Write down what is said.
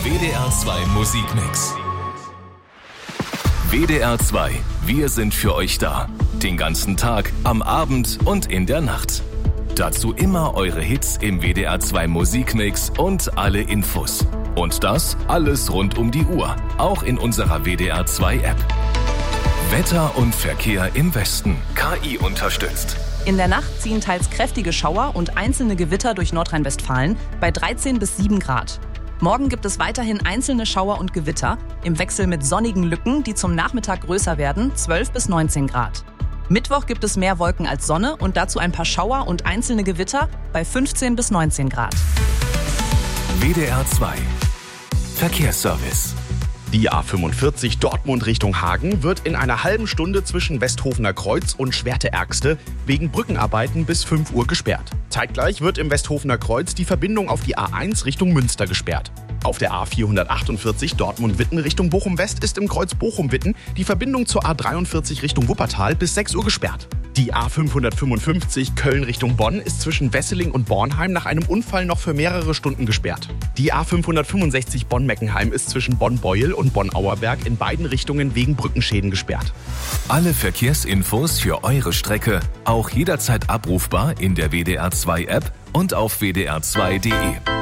WDR 2 Musikmix. WDR 2, wir sind für euch da. Den ganzen Tag, am Abend und in der Nacht. Dazu immer eure Hits im WDR 2 Musikmix und alle Infos. Und das alles rund um die Uhr, auch in unserer WDR 2 App. Wetter und Verkehr im Westen, KI unterstützt. In der Nacht ziehen teils kräftige Schauer und einzelne Gewitter durch Nordrhein-Westfalen bei 13 bis 7 Grad. Morgen gibt es weiterhin einzelne Schauer und Gewitter, im Wechsel mit sonnigen Lücken, die zum Nachmittag größer werden, 12 bis 19 Grad. Mittwoch gibt es mehr Wolken als Sonne und dazu ein paar Schauer und einzelne Gewitter bei 15 bis 19 Grad. WDR 2 Verkehrsservice. Die A45 Dortmund Richtung Hagen wird in einer halben Stunde zwischen Westhofener Kreuz und Schwerte-Ergste wegen Brückenarbeiten bis 5 Uhr gesperrt. Zeitgleich wird im Westhofener Kreuz die Verbindung auf die A1 Richtung Münster gesperrt. Auf der A448 Dortmund-Witten Richtung Bochum-West ist im Kreuz Bochum-Witten die Verbindung zur A43 Richtung Wuppertal bis 6 Uhr gesperrt. Die A555 Köln Richtung Bonn ist zwischen Wesseling und Bornheim nach einem Unfall noch für mehrere Stunden gesperrt. Die A565 Bonn-Meckenheim ist zwischen Bonn-Beuel und Bonn-Auerberg in beiden Richtungen wegen Brückenschäden gesperrt. Alle Verkehrsinfos für eure Strecke auch jederzeit abrufbar in der WDR 2 App und auf wdr2.de.